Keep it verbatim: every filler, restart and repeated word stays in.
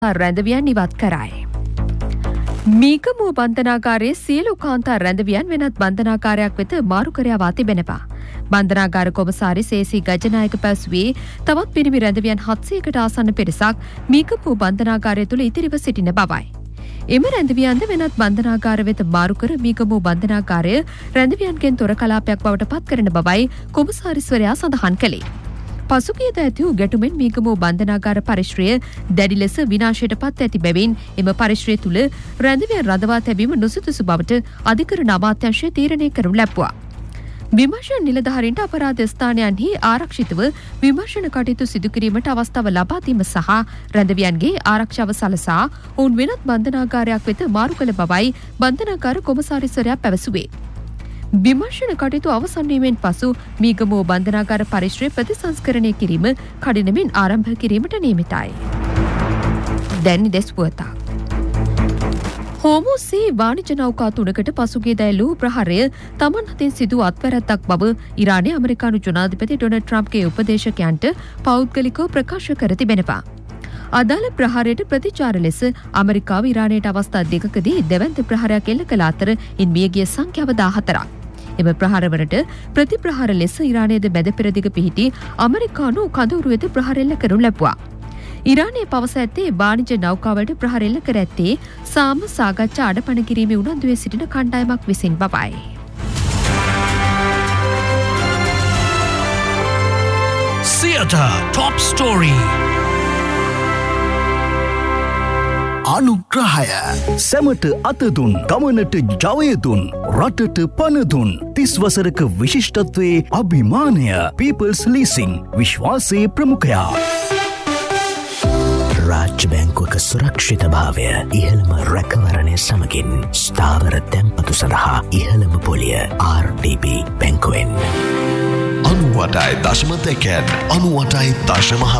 රැඳවියන් ඉවත් කරයි. මීගමුව බන්ධනාගාරයේ සියලු කාන්තා රැඳවියන් වෙනත් බන්ධනාගාරයක් වෙත මාරු කර යවා තිබෙනවා. බන්ධනාගාර කොමසාරි සේසී ගජනායක පැවසුවේ තවත් පිරිමි රැඳවියන් හත්සියයකට ආසන්න පිරිසක් මීගමුව බන්ධනාගාරය තුළ ඉතිරිව සිටින බවයි. එම රැඳවියන්ද වෙනත් බන්ධනාගාර වෙත මාරු කර මීගමුව බන්ධනාගාරය රැඳවියන්ගෙන් තොර කලාපයක් බවට පත් කරන බවයි කොමසාරිස්වරයා සඳහන් කළේ. පසුගියද ඇති වූ ගැටුමෙන් මීගමුව බන්ධනාගාර පරිශ්‍රය දැඩි ලෙස විනාශයට පත් ඇති බැවින් එම පරිශ්‍රය තුළ රැඳවියන් රඳවා තැබීම නුසුදුසු බවට අධිකරණ අමාත්‍යාංශය තීරණය කරනු ලැබුවා. විමර්ශන නිලධාරීන්ට අපරාධ ස්ථානයන්හි ආරක්ෂිතව විමර්ශන කටයුතු සිදු කිරීමට අවස්ථාව ලබා දීම සහ රැඳවියන්ගේ ආරක්ෂාව සලසා ඔවුන් වෙනත් බන්ධනාගාරයක් වෙත මාරු කළ බවයි බන්ධනාගාර කොමසාරිස්වරයා පැවසුවේ. විමර්ශන කටයුතු අවසන් වීමෙන් පසු මීගමුව බන්ධනාගාර පරිශ්‍රය ප්‍රතිසංස්කරණය කිරීම කඩිනමින් ආරම්භ කිරීමට නියමිතයි. දැන් දෙස් පුවතක්. හෝමෝසේ වාණිජ නෞකා තුනකට පසුගිය දැල්ලූ ප්‍රහාරය තමන් හතින් සිදු අත්වැරැද්දක් බව ඉරානයේ අමරිකානු ජනාධිපති ඩොනල්ඩ් ට්‍රම්ප්ගේ උපදේශකයන්ට පෞද්ගලිකව ප්‍රකාශ කර තිබෙනවා. අදාළ ප්‍රහාරයට ප්‍රතිචාර ලෙස අමරිකාව ඉරානයට අවස්ථා දෙකකදී දෙවැන්ත ප්‍රහාරයක් එල්ල කළ අතර ඉන් මියගිය සංඛ්‍යාව දාහතරක්. එම ප්‍රහාරවලට ප්‍රතිප්‍රහාර ලෙස ඉරානයේද මැද පෙරදිග පිහිටි අමරිකානු කඳවුරු වෙත ප්‍රහාර එල්ල කරනු ලැබුවා. ඉරානයේ පවස ඇත්තේ වාණිජ නෞකාවලට ප්‍රහාර එල්ල කර ඇත්තේ සාම සාකච්ඡා අඩපණ කිරීමේ උනන්දුවේ සිටින කණ්ඩායමක් විසින් බවයි. Theatre Top Story අනුග්‍රහය සැමට අතදුන් ගමනට ජවයදුන් රටට පණදුන් තිස් වසරක විශිෂ්ටත්වයේ අභිමානය පීපල්ස් ලීසිං විශ්වාසයේ ප්‍රමුඛයා. රාජ්‍ය බැංකුවක සුරක්ෂිත භාවය ඉහළම රැකවරණය සමගින් ස්ථාවර තැන්පතු සඳහා ඉහළම පොලිය ආර් ඩී බී බැංකුවෙන්. අනුවටයි දශම දෙකෙන් අනුවටයි දශම